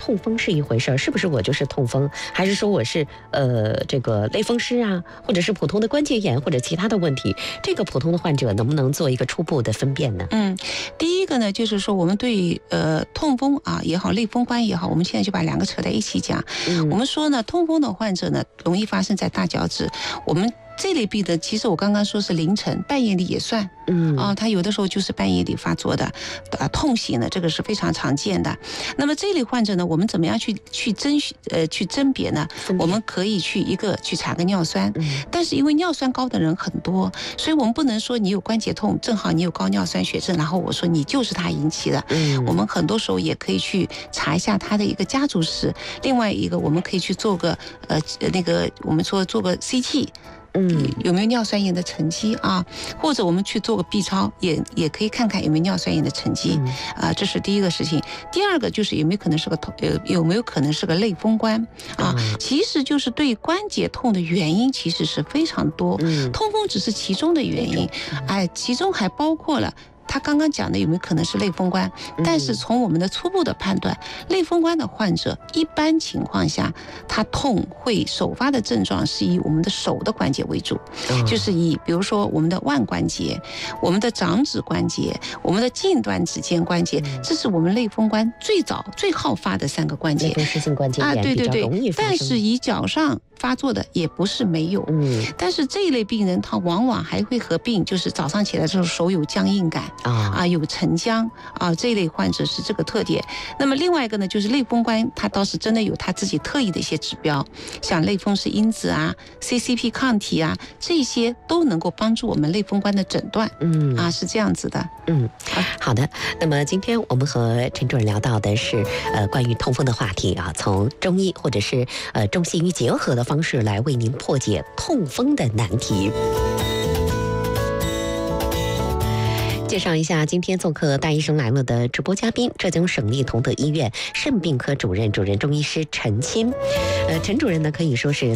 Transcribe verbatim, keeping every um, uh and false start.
痛风是一回事儿，是不是我就是痛风，还是说我是呃这个类风湿啊，或者是普通的关节炎或者其他的问题？这个普通的患者能不能做一个初步的分辨呢？ 嗯，第一个呢，就是说我们对呃痛风啊也好，类风关也好，我们现在就把两个扯在一起讲。嗯、我们说呢，痛风的患者呢，容易发生在大脚趾，我们。这类病的，其实我刚刚说是凌晨半夜里也算，嗯啊，他有的时候就是半夜里发作的，啊痛醒的，这个是非常常见的。那么这类患者呢，我们怎么样去去甄呃去甄别呢？我们可以去一个去查个尿酸，嗯、但是因为尿酸高的人很多，所以我们不能说你有关节痛，正好你有高尿酸血症，然后我说你就是它引起的。嗯，我们很多时候也可以去查一下他的一个家族史，另外一个我们可以去做个呃那个我们说做个 C T。嗯，有没有尿酸盐的沉积啊？或者我们去做个 B 超，也也可以看看有没有尿酸盐的沉积、嗯、啊。这是第一个事情。第二个就是有没有可能是个痛，有有没有可能是个类风关啊？嗯、其实就是对关节痛的原因其实是非常多，嗯、痛风只是其中的原因，哎，其中还包括了。他刚刚讲的有没有可能是类风关？但是从我们的初步的判断，类风关的患者一般情况下，他痛会首发的症状是以我们的手的关节为主，就是以比如说我们的腕关节、我们的掌指关节、我们的近端指尖关节，这是我们类风关最早最好发的三个关节。 类风湿性关节炎啊，对对对， 但是以脚上发作的也不是没有，嗯，但是这一类病人他往往还会合并，就是早上起来之后手有僵硬感。啊, 啊，有沉僵啊，这一类患者是这个特点。那么另外一个呢，就是类风关，它倒是真的有它自己特异的一些指标，像类风湿因子啊、C C P 抗体啊，这些都能够帮助我们类风关的诊断。嗯，啊，是这样子的。 嗯，好的。那么今天我们和陈主任聊到的是呃关于痛风的话题啊，从中医或者是呃中西医结合的方式来为您破解痛风的难题。介绍一下今天做客大医生来了的直播嘉宾，浙江省立同德医院肾病科主任、主任中医师陈钦。呃，陈主任呢可以说是